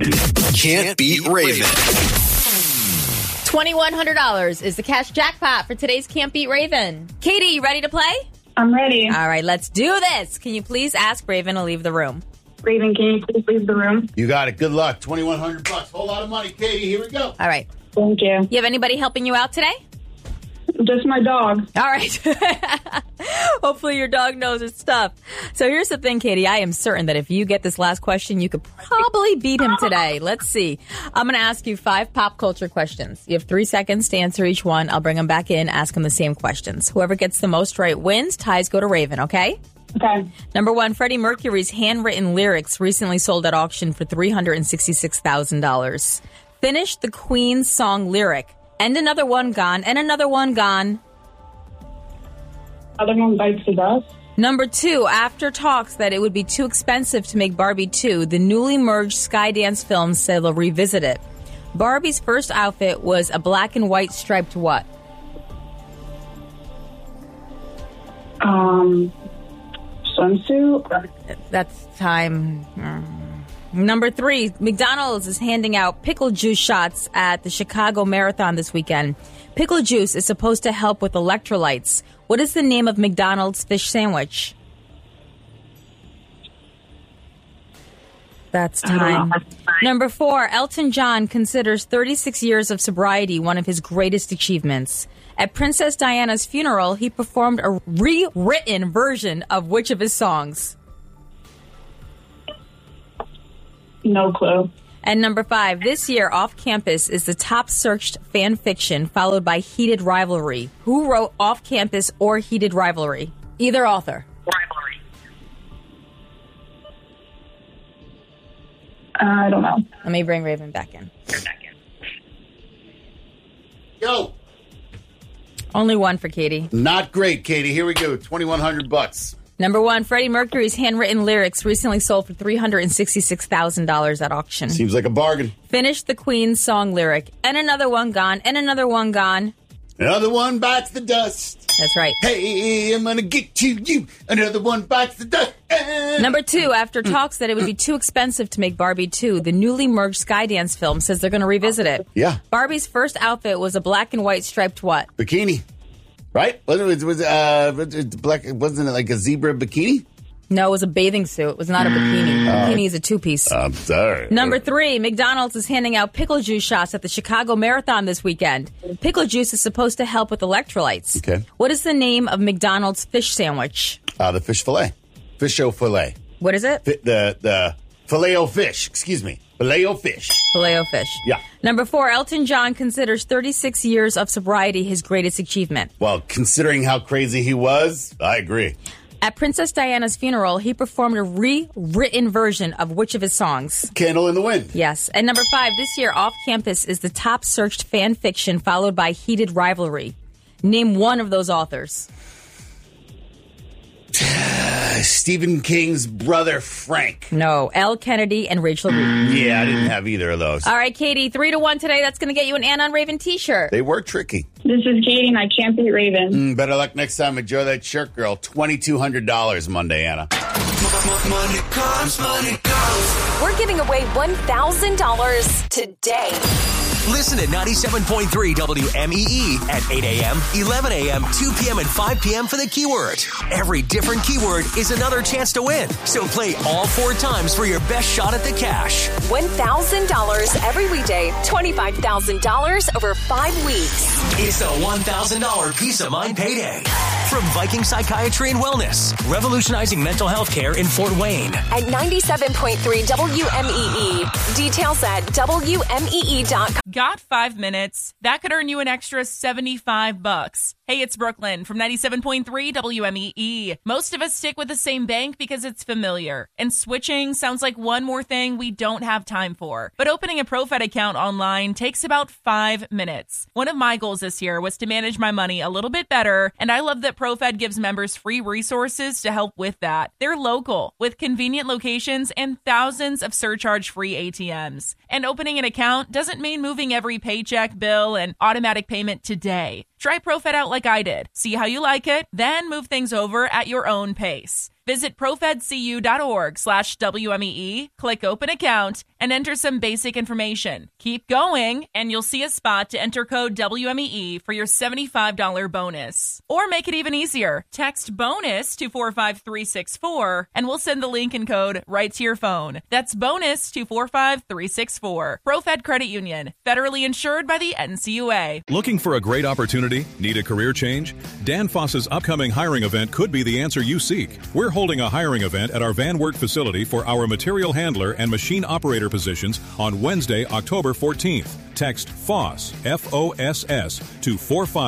Can't beat Raven. $2,100 is the cash jackpot for today's Can't Beat Raven. Katie, you ready to play? I'm ready. All right, let's do this. Can you please ask Raven to leave the room? Raven, can you please leave the room? You got it. Good luck. $2,100. Whole lot of money, Katie. Here we go. All right. Thank you. You have anybody helping you out today? Just my dog. All right. Hopefully your dog knows its stuff. So here's the thing, Katie. I am certain that if you get this last question, you could probably beat him today. Let's see. I'm going to ask you 5 pop culture questions. You have 3 seconds to answer each one. I'll bring them back in, ask them the same questions. Whoever gets the most right wins. Ties go to Raven, okay? Okay. Number 1, Freddie Mercury's handwritten lyrics recently sold at auction for $366,000. Finish the Queen's song lyric. And another one gone, and another one gone. Other one bites the dust. Number 2, after talks that it would be too expensive to make Barbie 2, the newly merged Skydance Films said they'll revisit it. Barbie's first outfit was a black and white striped what? Swimsuit. That's time. Number 3, McDonald's is handing out pickle juice shots at the Chicago Marathon this weekend. Pickle juice is supposed to help with electrolytes. What is the name of McDonald's fish sandwich? That's time. Number 4, Elton John considers 36 years of sobriety one of his greatest achievements. At Princess Diana's funeral, he performed a rewritten version of which of his songs? No clue. And number 5, this year, Off Campus is the top searched fan fiction, followed by Heated Rivalry. Who wrote Off Campus or Heated Rivalry? Either author. Rivalry. I don't know. Let me bring Raven back in. Yo. Only one for Katie. Not great, Katie. Here we go. $2,100. Number 1, Freddie Mercury's handwritten lyrics recently sold for $366,000 at auction. Seems like a bargain. Finish the Queen's song lyric. And another one gone. And another one gone. Another one bites the dust. That's right. Hey, I'm going to get to you. Another one bites the dust. Number 2, after talks that it would be too expensive to make Barbie 2, the newly merged Skydance film says they're going to revisit it. Yeah. Barbie's first outfit was a black and white striped what? Bikini. Right? Was black? Wasn't it like a zebra bikini? No, it was a bathing suit. It was not a bikini. Bikini is a 2-piece. I'm sorry. Number 3, McDonald's is handing out pickle juice shots at the Chicago Marathon this weekend. Pickle juice is supposed to help with electrolytes. Okay. What is the name of McDonald's fish sandwich? The fish fillet. Fish-o-filet. What is it? The filet-o-fish. Excuse me. Filet-o-fish. Filet-o-fish. Yeah. Number 4, Elton John considers 36 years of sobriety his greatest achievement. Well, considering how crazy he was, I agree. At Princess Diana's funeral, he performed a rewritten version of which of his songs? Candle in the Wind. Yes. And number 5, this year, Off Campus is the top searched fan fiction, followed by Heated Rivalry. Name one of those authors. Stephen King's brother, Frank. No, L. Kennedy and Rachel Reed. Yeah, I didn't have either of those. All right, Katie, 3-1 today. That's going to get you an Ann on Raven t-shirt. They were tricky. This is Katie, and I can't beat Raven. Better luck next time. Enjoy that shirt, girl. $2,200 Monday, Anna. Money comes, money goes. We're giving away $1,000 today. Listen to 97.3 WMEE at 8 a.m., 11 a.m., 2 p.m., and 5 p.m. for the keyword. Every different keyword is another chance to win. So play all 4 times for your best shot at the cash. $1,000 every weekday, $25,000 over 5 weeks. It's the $1,000 Peace of Mind payday. From Viking Psychiatry and Wellness, revolutionizing mental health care in Fort Wayne. At 97.3 WMEE. Details at WMEE.com. Got 5 minutes? That could earn you an extra $75. Hey, it's Brooklyn from 97.3 WMEE. Most of us stick with the same bank because it's familiar. And switching sounds like one more thing we don't have time for. But opening a ProFed account online takes about 5 minutes. One of my goals this year was to manage my money a little bit better, and I love that ProFed gives members free resources to help with that. They're local, with convenient locations and thousands of surcharge-free ATMs. And opening an account doesn't mean moving every paycheck, bill, and automatic payment today. Try ProFed out like I did. See how you like it, then move things over at your own pace. Visit profedcu.org/WMEE, click Open Account, and enter some basic information. Keep going, and you'll see a spot to enter code WMEE for your $75 bonus. Or make it even easier. Text BONUS to 45364, and we'll send the link and code right to your phone. That's BONUS to 45364. ProFed Credit Union, federally insured by the NCUA. Looking for a great opportunity? Need a career change? Danfoss's upcoming hiring event could be the answer you seek. We're holding a hiring event at our Van Wert facility for our material handler and machine operator positions on Wednesday, October 14th. Text FOSS, F-O-S-S, to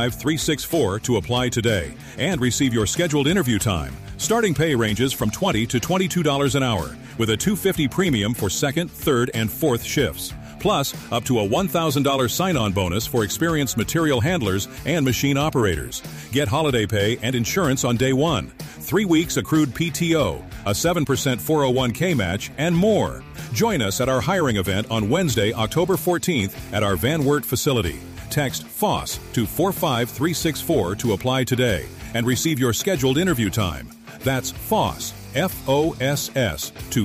45364 to apply today and receive your scheduled interview time. Starting pay ranges from $20 to $22 an hour, with a $250 premium for second, third, and fourth shifts. Plus, up to a $1,000 sign-on bonus for experienced material handlers and machine operators. Get holiday pay and insurance on day one, 3 weeks accrued PTO, a 7% 401k match, and more. Join us at our hiring event on Wednesday, October 14th at our Van Wert facility. Text FOSS to 45364 to apply today and receive your scheduled interview time. That's FOSS, F-O-S-S, to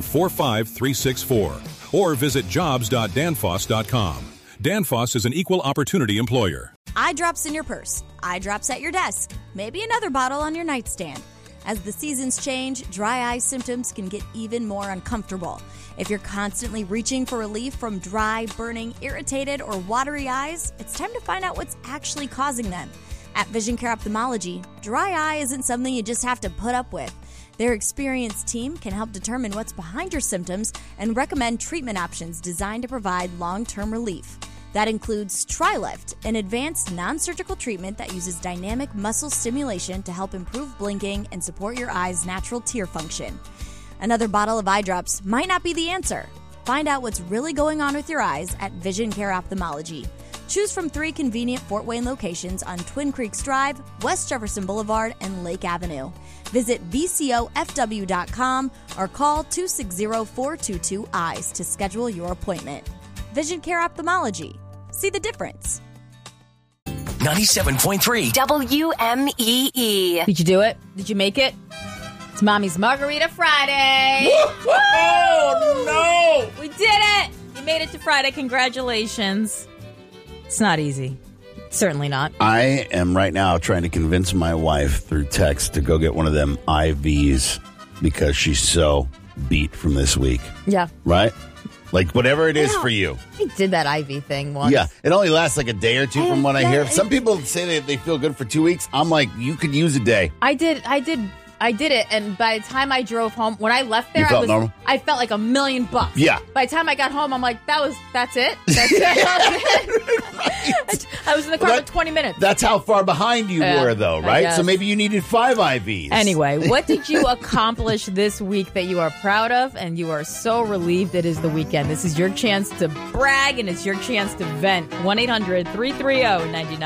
45364. Or visit jobs.danfoss.com. Danfoss is an equal opportunity employer. Eye drops in your purse, eye drops at your desk, maybe another bottle on your nightstand. As the seasons change, dry eye symptoms can get even more uncomfortable. If you're constantly reaching for relief from dry, burning, irritated, or watery eyes, it's time to find out what's actually causing them. At Vision Care Ophthalmology, dry eye isn't something you just have to put up with. Their experienced team can help determine what's behind your symptoms and recommend treatment options designed to provide long-term relief. That includes TriLift, an advanced non-surgical treatment that uses dynamic muscle stimulation to help improve blinking and support your eye's natural tear function. Another bottle of eye drops might not be the answer. Find out what's really going on with your eyes at Vision Care Ophthalmology. Choose from 3 convenient Fort Wayne locations on Twin Creeks Drive, West Jefferson Boulevard, and Lake Avenue. Visit VCOFW.com or call 260-422-EYES to schedule your appointment. Vision Care Ophthalmology. See the difference. 97.3 WMEE. Did you do it? Did you make it? It's Mommy's Margarita Friday. Oh, no! We did it! You made it to Friday. Congratulations. It's not easy. Certainly not. I am right now trying to convince my wife through text to go get one of them IVs because she's so beat from this week. Yeah. Right? Like whatever it is for you. I did that IV thing once. Yeah. It only lasts like a day or two from what I hear. Some people say they feel good for 2 weeks. I'm like, you could use a day. I did it, and by the time I drove home, when I left there, You felt normal? I felt like $1 million. Yeah. By the time I got home, I'm like, that's it. That's it. Right. I was in the car for 20 minutes. That's how far behind you were, though, I right? guess. So maybe you needed 5 IVs. Anyway, what did you accomplish this week that you are proud of and you are so relieved it is the weekend? This is your chance to brag and it's your chance to vent. 1-800-330-99.